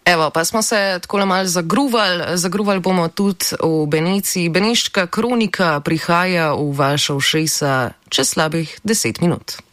Evo, pa smo se tako malo zagruvali bomo tudi v Beneciji. Beneška kronika prihaja v vaša ušesa čez slabih 10 minut.